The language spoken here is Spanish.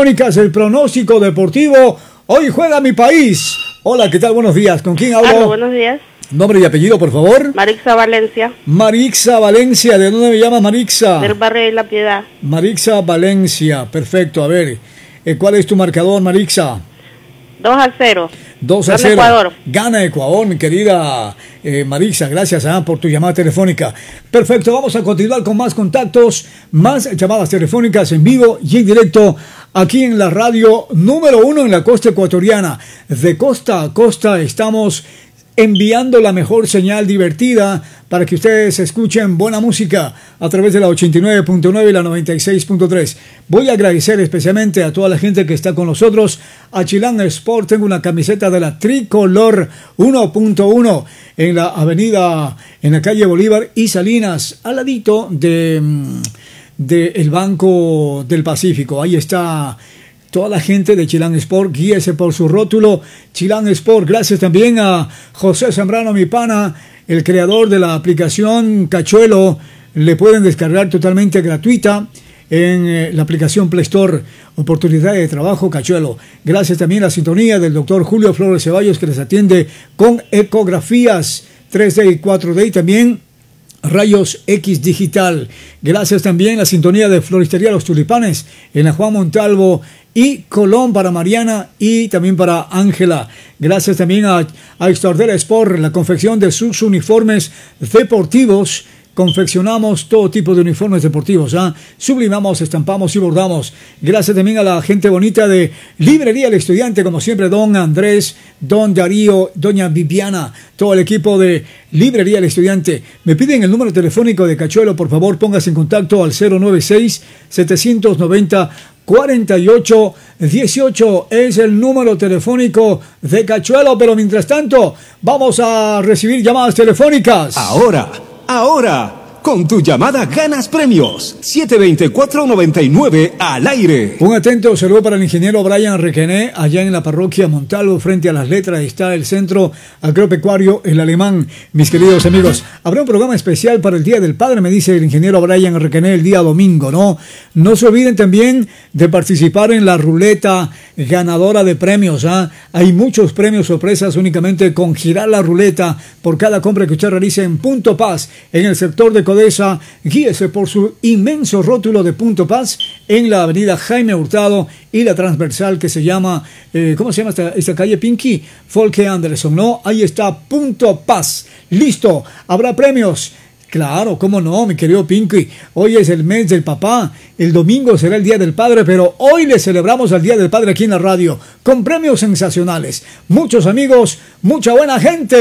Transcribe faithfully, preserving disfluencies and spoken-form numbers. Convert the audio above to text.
Telefónicas, el pronóstico deportivo. Hoy juega mi país. Hola, ¿qué tal? Buenos días. ¿Con quién hablo? Aló, buenos días. Nombre y apellido, por favor. Marixa Valencia. Marixa Valencia. ¿De dónde me llama Marixa? Del barrio de La Piedad. Marixa Valencia. Perfecto. A ver, eh, ¿cuál es tu marcador, Marixa? dos a cero. dos a cero. Ecuador. Gana Ecuador, mi querida eh, Marixa. Gracias ah, por tu llamada telefónica. Perfecto, vamos a continuar con más contactos, más llamadas telefónicas en vivo y en directo aquí en la radio número uno en la costa ecuatoriana. De costa a costa estamos enviando la mejor señal divertida para que ustedes escuchen buena música a través de la ochenta y nueve punto nueve y la noventa y seis punto tres. Voy a agradecer especialmente a toda la gente que está con nosotros. A Chilán Sport tengo una camiseta de la Tricolor uno punto uno en la avenida, en la calle Bolívar y Salinas, al ladito de, de el Banco del Pacífico. Ahí está toda la gente de Chilán Sport, guíese por su rótulo Chilán Sport. Gracias también a José Zambrano, mi pana, el creador de la aplicación Cachuelo. Le pueden descargar totalmente gratuita en eh, la aplicación Play Store. Oportunidad de trabajo Cachuelo. Gracias también a la sintonía del doctor Julio Flores Ceballos, que les atiende con ecografías tres D y cuatro D y también Rayos X Digital. Gracias también a la sintonía de Floristería Los Tulipanes en la Juan Montalvo y Colón para Mariana y también para Ángela. Gracias también a, a Extordera Sport, la confección de sus uniformes deportivos. Confeccionamos todo tipo de uniformes deportivos, ¿ah? Sublimamos, estampamos y bordamos. Gracias también a la gente bonita de Librería El Estudiante, como siempre, don Andrés, don Darío, doña Viviana, todo el equipo de Librería El Estudiante. Me piden el número telefónico de Cachuelo, por favor, póngase en contacto al cero noventa y seis, setecientos noventa, cuarenta y ocho dieciocho. Es el número telefónico de Cachuelo, pero mientras tanto, vamos a recibir llamadas telefónicas. Ahora. Ahora, con tu llamada ganas premios. siete veinticuatro noventa y nueve al aire. Un atento saludo para el ingeniero Brian Requené, allá en la parroquia Montalvo, frente a las letras está el centro agropecuario El Alemán. Mis queridos amigos, habrá un programa especial para el Día del Padre, me dice el ingeniero Brian Requené, el día domingo, ¿no? No se olviden también de participar en la ruleta ganadora de premios, ¿ah? Hay muchos premios sorpresas únicamente con girar la ruleta por cada compra que usted realice en Punto Paz, en el sector de Codesa. Guíese por su inmenso rótulo de Punto Paz en la avenida Jaime Hurtado y la transversal que se llama, eh, ¿cómo se llama esta, esta calle? Pinky Folke Anderson, ¿no? Ahí está Punto Paz. Listo, habrá premios. Claro, cómo no, mi querido Pinky. Hoy es el mes del papá, el domingo será el Día del Padre, pero hoy le celebramos al Día del Padre aquí en la radio, con premios sensacionales. Muchos amigos, mucha buena gente.